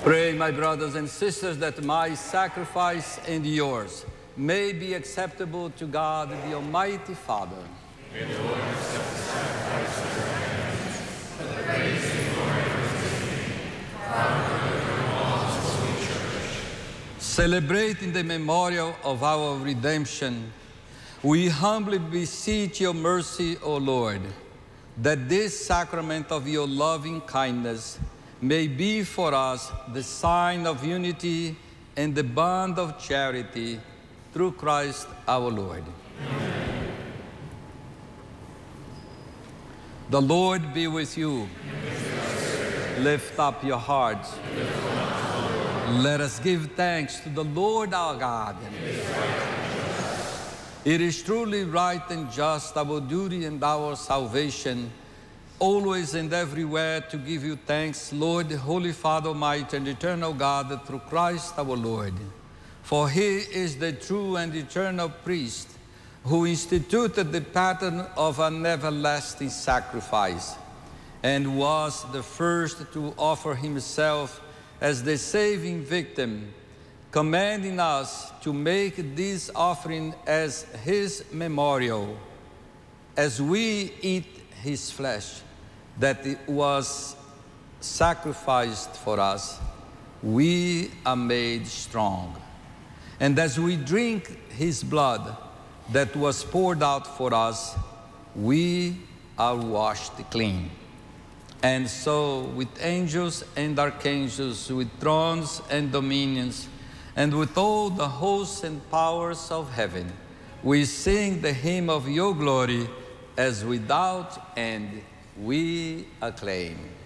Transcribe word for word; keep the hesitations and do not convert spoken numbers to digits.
Pray, my brothers and sisters, that my sacrifice and yours may be acceptable to God, the Almighty Father. May the Lord accept the sacrifice of your hands, for the praise and glory of his name, for our good and all his holy church. Celebrating the memorial of our redemption, we humbly beseech your mercy, O Lord, that this sacrament of your loving kindness may be for us the sign of unity and the bond of charity through Christ our Lord. Amen. The Lord be with you. Lift up your hearts. Let us give thanks to the Lord our God. It is truly right and just, our duty and our salvation, always and everywhere to give you thanks, Lord, Holy Father, Almighty and eternal God, through Christ our Lord. For he is the true and eternal priest who instituted the pattern of an everlasting sacrifice and was the first to offer himself as the saving victim, commanding us to make this offering as his memorial, as we eat his flesh that it was sacrificed for us, we are made strong. And as we drink his blood that was poured out for us, we are washed clean. And so with angels and archangels, with thrones and dominions, and with all the hosts and powers of heaven, we sing the hymn of your glory as without end we acclaim.